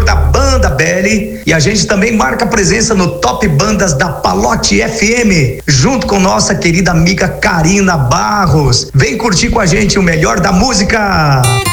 diretor da Banda Belly, e a gente também marca presença no Top Bandas da Palote FM, junto com nossa querida amiga Karina Barros. Vem curtir com a gente o melhor da música.